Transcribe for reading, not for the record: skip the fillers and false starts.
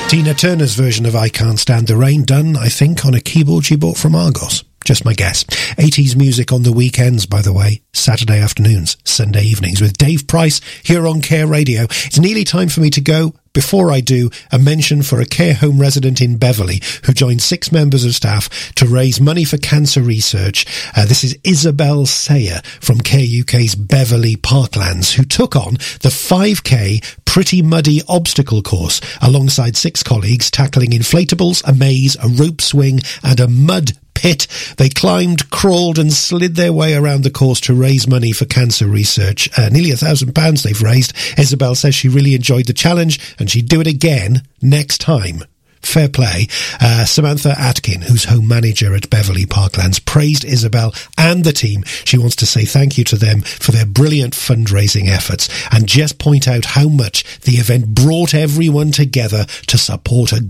Tina Turner's version of I Can't Stand the Rain, done, I think, on a keyboard she bought from Argos. Just my guess. 80s music on the weekends, by the way. Saturday afternoons, Sunday evenings with Dave Price here on Care Radio. It's nearly time for me to go. Before I do, a mention for a care home resident in Beverley who joined 6 members of staff to raise money for cancer research. This is Isabel Sayer from Care UK's Beverley Parklands, who took on the 5K Pretty Muddy obstacle course alongside 6 colleagues, tackling inflatables, a maze, a rope swing and a mud pit. They climbed, crawled and slid their way around the course to raise money for cancer research. Nearly £1,000 they've raised. Isabel says she really enjoyed the challenge and she'd do it again next time. Fair play. Samantha Atkin, who's home manager at Beverley Parklands, praised Isabel and the team. She wants to say thank you to them for their brilliant fundraising efforts and just point out how much the event brought everyone together to support a